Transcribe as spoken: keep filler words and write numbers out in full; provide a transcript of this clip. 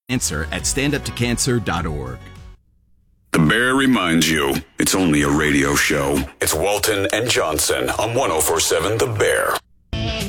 Answer at stand up to cancer dot org. The Bear reminds you, it's only a radio show. It's Walton and Johnson on one oh four point seven The Bear.